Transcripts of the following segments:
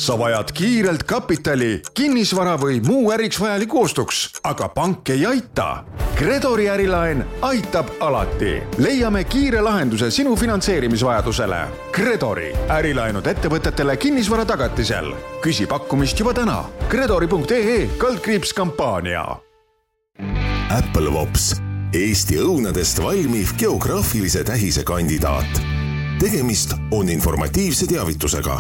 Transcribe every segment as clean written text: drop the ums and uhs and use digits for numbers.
sa vajad kiirelt kapitali, kinnisvara või muu äriks vajaliku ostuks, aga pank ei aita. Credori ärilaen aitab alati. Leiame kiire lahenduse sinu finantseerimisvajadusele. Credori ärilaenud ettevõtetele kinnisvara tagatisel. Küsi pakkumist juba täna. Credori.ee/kampaania. Apple Wops, Eesti õunadest valmiv geograafilise tähise kandidaat. Tegemist on informatiivse teavitusega.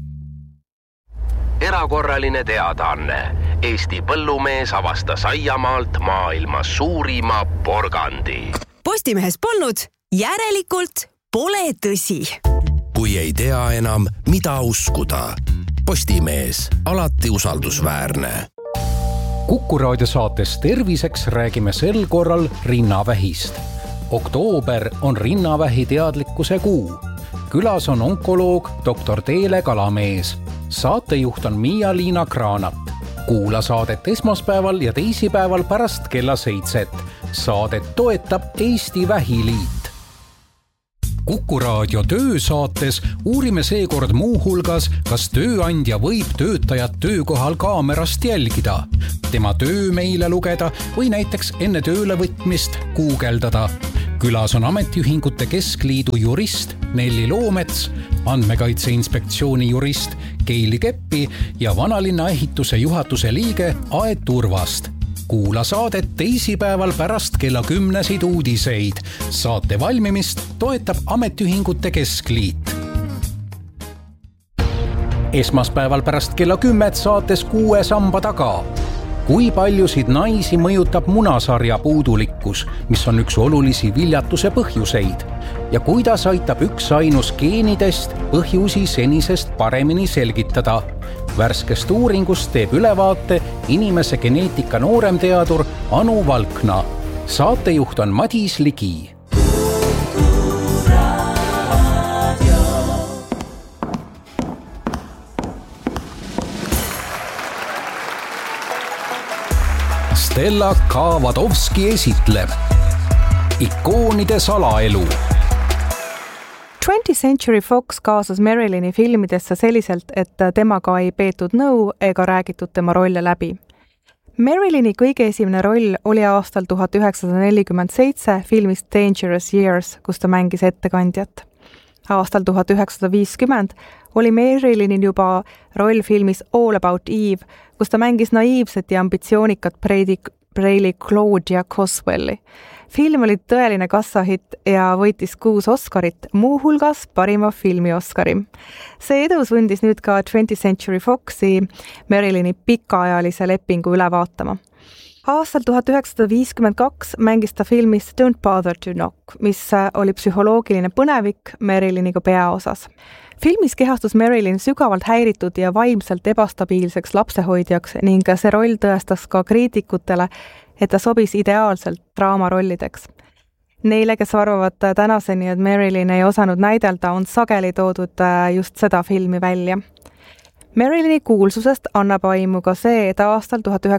Erakorraline teadaanne. Eesti põllumees avastas aiamaalt maailma suurima porgandi. Postimehes polnud, järelikult pole tõsi. Kui ei tea enam, mida uskuda. Postimees, alati usaldusväärne. Kuku raadio saates Terviseks räägime sel korral rinnavähist. Oktoober on rinnavähi teadlikkuse kuu. Külas on onkoloog Dr. Teele Kalamees. Saatejuht on Miia-Liina Kraanat. Kuula saadet esmaspäeval ja teisipäeval pärast kella 7. Saadet toetab Eesti Vähiliit. Kuku raadio töösaates uurime seekord muu hulgas, kas tööandja võib töötajat töökohal kaamerast jälgida, tema töömeile lugeda või näiteks enne töölevõtmist guugeldada. Külas on Ametiühingute Keskliidu jurist Nelli Loomets, Andmekaitse Inspektsiooni jurist Keili Keppi ja Vanalinna ehituse juhatuse liige Aet Turvast. Kuula saadet teisipäeval pärast kella 10 uudiseid. Saate valmimist toetab Ametiühingute Keskliit. Esmaspäeval pärast kella 10 saates 6 samba taga. Kui paljusid naisi mõjutab munasarja puudulikkus, mis on üks olulisi viljatuse põhjuseid? Ja kuidas aitab üks ainus geenidest põhjusi senisest paremini selgitada? Värskest uuringust teeb ülevaate inimese geneetika nooremteadur Anu Valkna. Saatejuht on Madis Ligi. Stella Kavadovski esitleb ikoonide salaelu. 20th Century Fox kaasas Marilyni filmidesse selliselt, et temaga ei peetud nõu ega räägitud tema rolle läbi. Marilyni kõige esimene roll oli aastal 1947 filmis Dangerous Years, kus ta mängis ettekandjat. Aastal 1950 oli Marilynil juba roll filmis All About Eve, kus ta mängis naiivset ja ambitsioonikat preili Claudia Coswelli. Film oli tõeline kassahitt ja võitis 6 Oscarit, muu hulgas parima filmi Oscari. See edu sundis nüüd ka 20th Century Foxi Marilyni pikaajalise lepingu üle vaatama. Aastal 1952 mängis ta filmis Don't Bother to Knock, mis oli psühholoogiline põnevik Marilyniga peaosas. Filmis kehastus Marilyn sügavalt häiritud ja vaimselt ebastabiilseks lapsehoidjaks ning see roll tõestas ka kriitikutele, et ta sobis ideaalselt draamarollideks. Neile, kes arvavad tänaseni, et Marilyn ei osanud näidelda, on sageli toodud just seda filmi välja. Marilyni kuulsusest annab aimu ka see, et aastal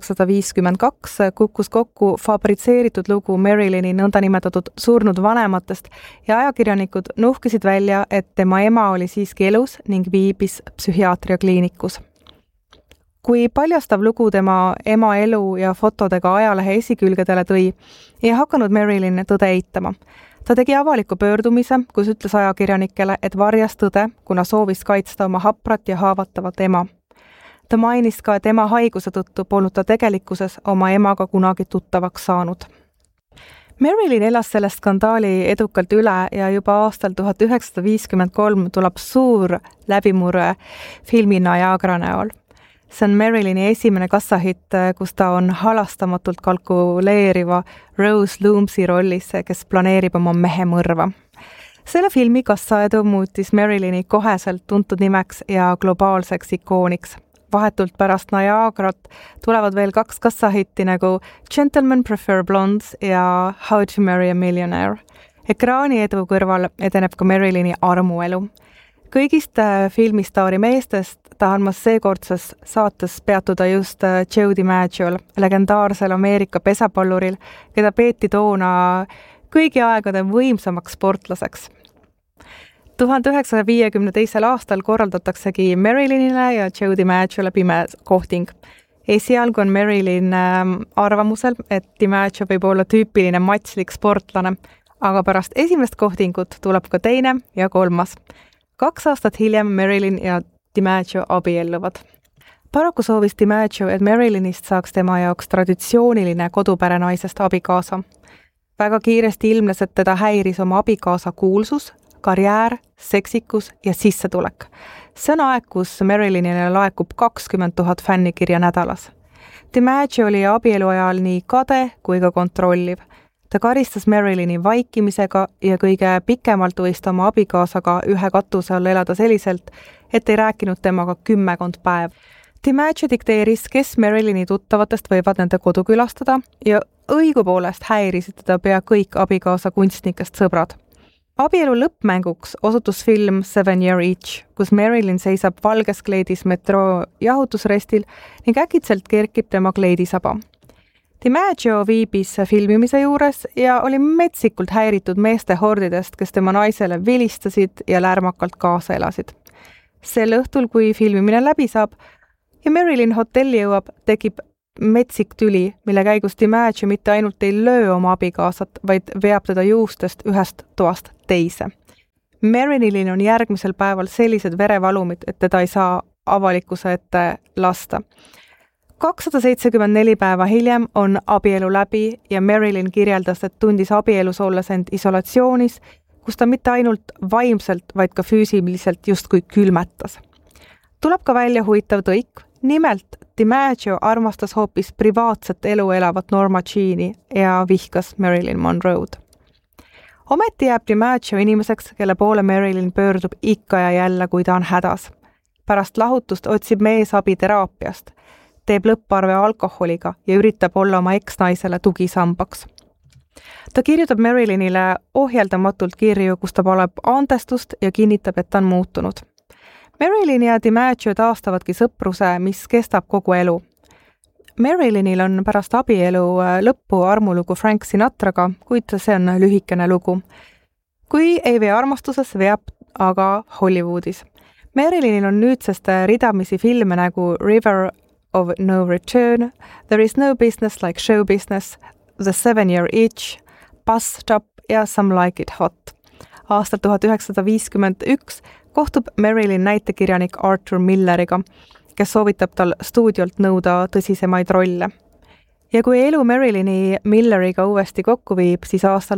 1952 kukkus kokku fabritseeritud lugu Marilyni nõndanimetatud surnud vanematest ja ajakirjanikud nuhkisid välja, et tema ema oli siiski elus ning viibis psühhiaatriakliinikus. Kui paljastav lugu tema ema elu ja fotodega ajalehe esikülgedele tõi, ei hakanud Marilyn tõde eitama. Ta tegi avaliku pöördumise, kus ütles ajakirjanikele, et varjas tõde, kuna soovis kaitsta oma haprat ja haavatavat ema. Ta mainis ka, et ema haiguse tõttu polnud ta tegelikkuses oma emaga kunagi tuttavaks saanud. Marilyn elas selle skandaali edukalt üle ja juba aastal 1953 tuleb suur läbimurre filmi Niagara näol. See on Marilyni esimene kassahitt, kus ta on halastamatult kalkuleeriva Rose Loomsi rollis, kes planeerib oma mehe mõrva. Selle filmi kassaedu muutis Marilyni koheselt tuntud nimeks ja globaalseks ikooniks. Vahetult pärast Niagarat tulevad veel 2 kassahitti nagu Gentlemen Prefer Blondes ja How to Marry a Millionaire. Ekraani edu kõrval edeneb ka Marilyni armuelu. Kõigist filmistaari meestest tahan ma seekordses saates peatuda just Joe DiMaggio'l, legendaarsel Ameerika pesapalluril, keda peeti toona kõigi aegade võimsamaks sportlaseks. 1952. aastal korraldataksegi Marilinile ja Joe DiMaggio'le pime kohting. Esialgu on Marilyn arvamusel, et DiMaggio võib olla tüüpiline matslik sportlane, aga pärast esimest kohtingut tuleb ka teine ja kolmas. 2 aastat hiljem Marilyn ja DiMaggio abielluvad. Paraku soovis DiMaggio, et Marilynist saaks tema jaoks traditsiooniline koduperenaisest abikaasa. Väga kiiresti ilmnes, et teda häiris oma abikaasa kuulsus, karjäär, seksikus ja sissetulek. See on aeg, kus Marilynile laekub 20 000 fännikirja nädalas. DiMaggio oli abielu ajal nii kade kui ka kontrolliv. Ta karistas Marilyni vaikimisega ja kõige pikemalt võis ta oma abikaasaga ühe katuse all elada selliselt, et ei rääkinud temaga 10 päev. DiMaggio dikteeris, kes Marilyni tuttavatest võivad nende kodu külastada ja õigupoolest häirisid teda pea kõik abikaasa kunstnikest sõbrad. Abielu lõppmänguks osutus film 7 Year Itch, kus Marilyn seisab valges kleidis metroo jahutusrestil ning äkitselt kerkib tema kleidisaba. DiMaggio viibis filmimise juures ja oli metsikult häiritud meeste hordidest, kes tema naisele vilistasid ja lärmakalt kaasa elasid. Sel õhtul, kui filmimine läbi saab ja Marilyn hotelli jõuab, tekib metsik tüli, mille käigus DiMaggio mitte ainult ei löö oma abikaasat, vaid veab teda juustest ühest toast teise. Marilyn on järgmisel päeval sellised verevalumid, et teda ei saa avalikkuse ette lasta. 274 päeva hiljem on abielu läbi ja Marilyn kirjeldas, et tundis abielus olles end isolatsioonis, kus ta mitte ainult vaimselt, vaid ka füüsiliselt justkui külmetas. Tuleb ka välja huvitav tõik, nimelt DiMaggio armastas hoopis privaatset elu elavat Norma Jean'i ja vihkas Marilyn Monroe'd. Ometi jääb DiMaggio inimeseks, kelle poole Marilyn pöördub ikka ja jälle, kui ta on hädas. Pärast lahutust otsib mees abi teraapiast, teeb lõpparve alkoholiga ja üritab olla oma eksnaisele tugisambaks. Ta kirjutab Marilynile ohjeldamatult kirju, kus ta palub andestust ja kinnitab, et ta on muutunud. Marilyn ja DiMaggio taastavadki sõpruse, mis kestab kogu elu. Marilynil on pärast abielu lõppu armulugu Frank Sinatraga, kuid see on lühikene lugu. Kui ei vee armastuses, veab aga Hollywoodis. Marilynil on nüüdsest ridamisi filme nagu River of No Return, There is no business like show business, The 7 Year Itch, Bus Stop ja Some Like It Hot. Aastal 1951 kohtub Marilyn näitekirjanik Arthur Milleriga, kes soovitab tal stuudiolt nõuda tõsisemaid rolle. Ja kui elu Marilyni Milleriga uuesti kokku viib, siis aastal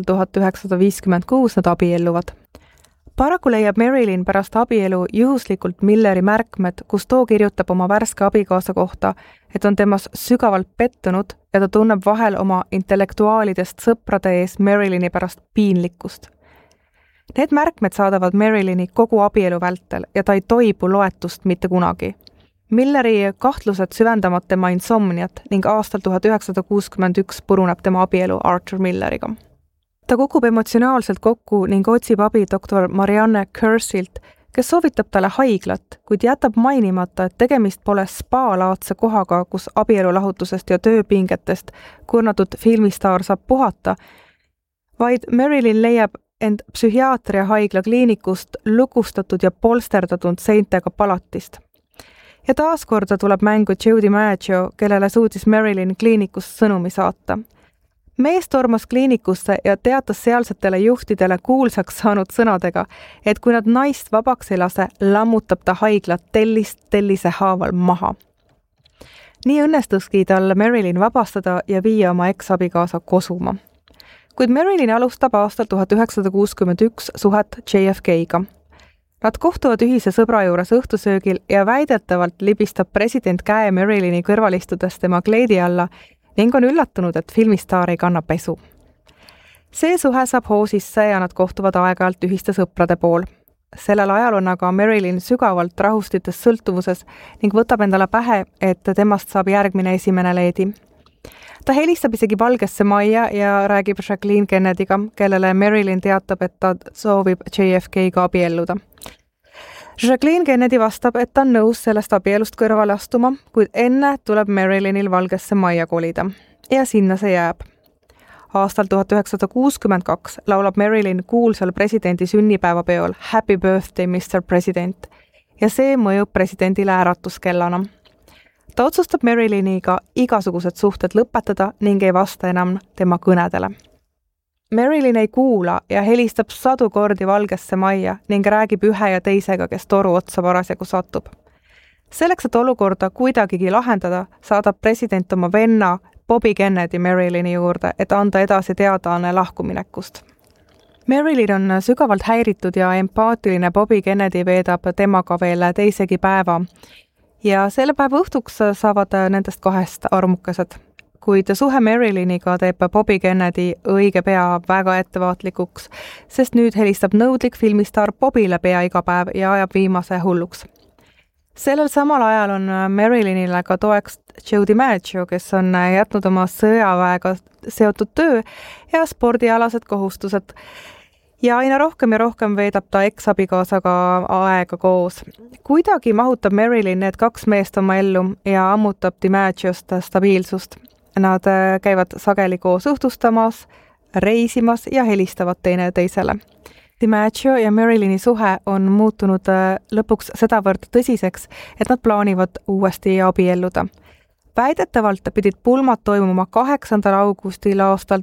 1956 nad abielluvad. Paraku leiab Marilyn pärast abielu juhuslikult Milleri märkmed, kus too kirjutab oma värske abikaasa kohta, et on temas sügavalt pettunud ja ta tunneb vahel oma intellektuaalidest sõprade ees Marilyni pärast piinlikkust. Need märkmed saadavad Marilyni kogu abielu vältel ja ta ei toibu loetust mitte kunagi. Milleri kahtlused süvendavad tema insomniat ning aastal 1961 puruneb tema abielu Arthur Milleriga. Ta kukub emotsionaalselt kokku ning otsib abi doktor Marianne Kersilt, kes soovitab talle haiglat, kuid jätab mainimata, et tegemist pole spa-laadse kohaga, kus abielulahutusest ja tööpingetest kurnatud filmistaar saab puhata, vaid Marilyn leiab end psühhiaatria haigla kliinikust lukustatud ja polsterdatud seintega palatist. Ja taaskorda tuleb mängu Joe DiMaggio, kellele suutis Marilyn kliinikust sõnumi saata. Mees tormas kliinikusse ja teatas sealsetele juhtidele kuulsaks saanud sõnadega, et kui nad naist vabaks ei lase, lammutab ta haiglat tellise haaval maha. Nii õnnestuski tal Marilyn vabastada ja viia oma eksabikaasa kosuma. Kuid Marilyn alustab aastal 1961 suhet JFK-ga. Nad kohtuvad ühise sõbra juures õhtusöögil ja väidetavalt libistab president käe Marilyni kõrvalistudes tema kleidi alla ning on üllatunud, et filmistaar ei kanna pesu. See suhe saab hoo sisse ja nad kohtuvad aeg-ajalt ühiste sõprade pool. Sellel ajal on aga Marilyn sügavalt rahustites sõltuvuses ning võtab endale pähe, et temast saab järgmine esimene leedi. Ta helistab isegi Valgesse Majja ja räägib Jacqueline Kennedyga, kellele Marilyn teatab, et ta soovib JFK-ga abielluda. Jacqueline Kennedy vastab, et ta on nõus sellest abielust kõrvale astuma, kuid enne tuleb Marilynil Valgesse Majja kolida ja sinna see jääb. Aastal 1962 laulab Marilyn kuulsal presidendi sünnipäevapeol Happy Birthday, Mr. President ja see mõjub presidendile äratuskellana. Ta otsustab Marilyniga igasugused suhted lõpetada ning ei vasta enam tema kõnedele. Marilyn ei kuula ja helistab 100 kordi Valgesse Majja ning räägib ühe ja teisega, kes toru otsa parasjagu satub. Selleks, et olukorda kuidagigi lahendada, saadab president oma venna Bobby Kennedy Marilyni juurde, et anda edasi teadaanne lahkuminekust. Marilyn on sügavalt häiritud ja empaatiline Bobby Kennedy veedab temaga veel teisegi päeva ja selle päeva õhtuks saavad nendest 2 armukesed. Kuid suhe Marilyniga teeb Bobby Kennedy õige pea väga ettevaatlikuks, sest nüüd helistab nõudlik filmistaar Bobbyle pea iga päev ja ajab viimase hulluks. Sellel samal ajal on Marilynile ka toeks Joe DiMaggio, kes on jätnud oma sõjaväega seotud töö ja spordialased kohustused. Ja aina rohkem ja rohkem veedab ta eksabikaasaga aega koos. Kuidagi mahutab Marilyn need 2 meest oma ellu ja ammutab DiMaggiost stabiilsust. Nad käivad sageli koos õhtustamas, reisimas ja helistavad teine teisele. DiMaggio ja Marilyni suhe on muutunud lõpuks sedavõrd tõsiseks, et nad plaanivad uuesti abielluda. Väidetavalt pidid pulmad toimuma 8. augustil aastal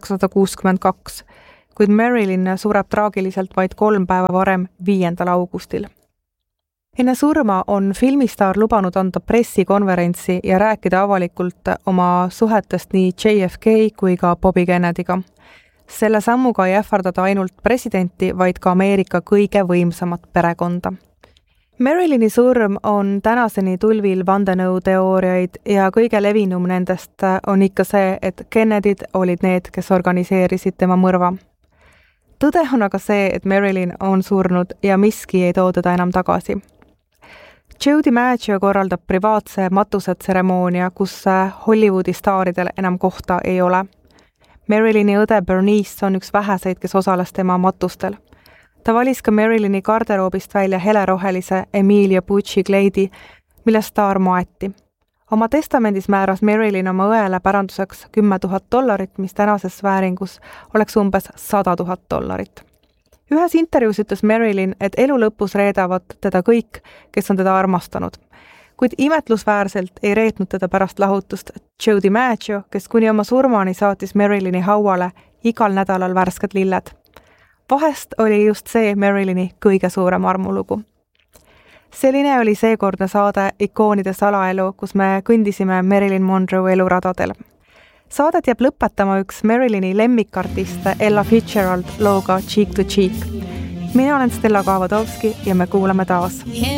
1962, kuid Marilyn sureb traagiliselt vaid 3 päeva varem 5. augustil. Enne surma on filmistaar lubanud anda pressikonverentsi ja rääkida avalikult oma suhetest nii JFK kui ka Bobby Kennedyga. Selle sammuga ei ähvardada ainult presidenti, vaid ka Ameerika kõige võimsamat perekonda. Marilyni surm on tänaseni tulvil vandenõuteooriaid ja kõige levinum nendest on ikka see, et Kennedyd olid need, kes organiseerisid tema mõrva. Tõde on aga see, et Marilyn on surnud ja miski ei too teda enam tagasi. Joe DiMaggio korraldab privaatse matusetseremoonia, kus Hollywoodi staaridel enam kohta ei ole. Marilyni õde Bernice on üks väheseid, kes osales tema matustel. Ta valis ka Marilyni garderoobist välja helerohelise Emilia Pucci kleidi, mille staar maeti. Oma testamendis määras Marilyn oma õele päranduseks $10,000, mis tänases vääringus oleks umbes $100,000. Ühes intervjuus ütles Marilyn, et elu lõpus reedavad teda kõik, kes on teda armastanud. Kuid imetlusväärselt ei reetnud teda pärast lahutust Joe DiMaggio, kes kuni oma surmani saatis Marilyni hauale igal nädalal värsked lilled. Vahest oli just see Marilyni kõige suurem armulugu. Selline oli seekordne saade Ikoonide salaelu, kus me kõndisime Marilyn Monroe eluradadel. Saadet jääb lõpetama üks Marilyni lemmikartiste Ella Fitzgerald looga Cheek to Cheek. Mina olen Stella Kaavadovski ja me kuuleme taas.